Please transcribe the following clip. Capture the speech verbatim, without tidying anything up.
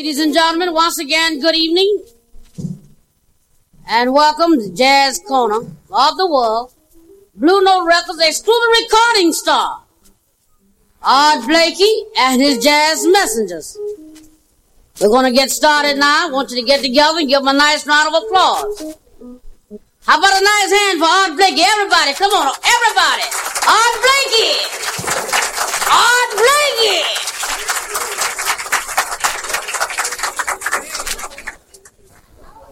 Ladies and gentlemen, once again, good evening. And welcome to Jazz Corner of the World. Blue Note Records exclusive recording star, Art Blakey and his Jazz Messengers. We're going to get started now. I want you to get together and give them a nice round of applause. How about a nice hand for Art Blakey? Everybody, come on, everybody. Art Blakey.